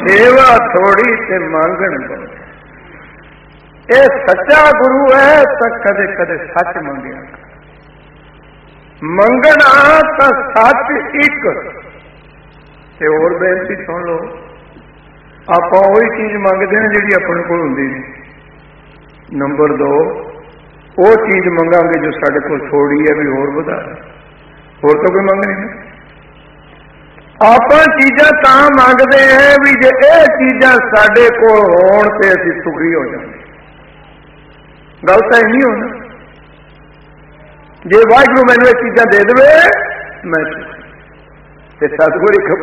सेवा थोड़ी ते मांगण बहुत। ये सच्चा गुरु है तो कदे कदे सच मंगिया, मंगना तो सच एक। ते और बेनती सुन लो, आप वही चीज मंगते हैं जी अपने को होंगी नहीं। नंबर 2 वो चीज मंगांगे जो साढ़े को थोड़ी है, भी होर बढ़ा, होर तो कोई मंग नहीं। आप चीज़ा ता मंगते हैं भी जे ये चीज़ा साढ़े को होण ते असीं सुखी हो जाए। गल तो नहीं होना, जे वाहिगुरू मैनूं ये चीज़ां दे देवे मैं सतगुर